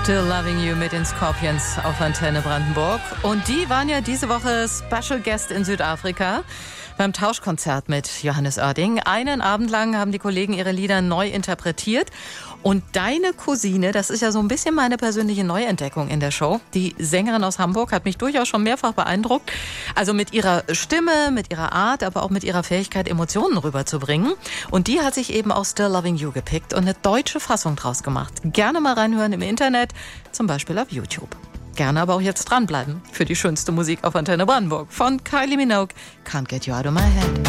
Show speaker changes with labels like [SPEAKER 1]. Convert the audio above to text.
[SPEAKER 1] Still Loving You mit den Scorpions auf Antenne Brandenburg. Und die waren ja diese Woche Special Guest in Südafrika beim Tauschkonzert mit Johannes Oerding. Einen Abend lang haben die Kollegen ihre Lieder neu interpretiert. Und deine Cousine, das ist ja so ein bisschen meine persönliche Neuentdeckung in der Show. Die Sängerin aus Hamburg hat mich durchaus schon mehrfach beeindruckt. Also mit ihrer Stimme, mit ihrer Art, aber auch mit ihrer Fähigkeit, Emotionen rüberzubringen. Und die hat sich eben aus Still Loving You gepickt und eine deutsche Fassung draus gemacht. Gerne mal reinhören im Internet, zum Beispiel auf YouTube. Gerne aber auch jetzt dranbleiben für die schönste Musik auf Antenne Brandenburg von Kylie Minogue, Can't Get You Out of My Head.